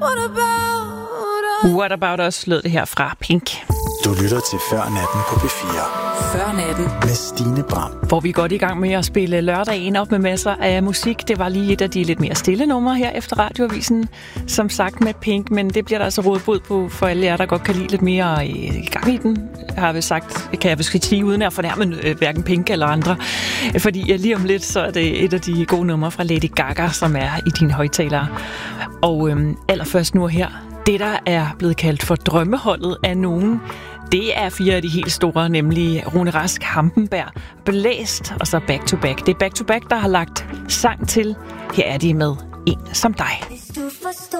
What About Us lød det her fra Pink. Du lytter til Før Natten på P4. Før Natten med Stine Bram. Hvor vi godt i gang med at spille lørdagen op med masser af musik. Det var lige et af de lidt mere stille numre her efter radioavisen, som sagt med Pink, men det bliver der altså rådet bod på for alle jer, der godt kan lide lidt mere i gang i den. Har vi sagt, kan jeg vist sige uden at fornærme hverken Pink eller andre. Fordi lige om lidt, så er det et af de gode numre fra Lady Gaga, som er i dine højttalere. Og allerførst nu her, det der er blevet kaldt for drømmeholdet af nogen, det er 4 af de helt store, nemlig Rune Rask, Hampenberg, Blæst og så Back to Back. Det er Back to Back, der har lagt sang til. Her er de med En som dig. Hvis du forstår